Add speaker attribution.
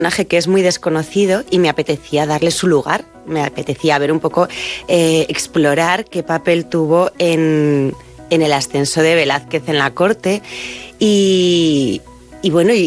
Speaker 1: personaje que es muy desconocido y me apetecía darle su lugar, me apetecía ver un poco, explorar qué papel tuvo en el ascenso de Velázquez en la corte y bueno, y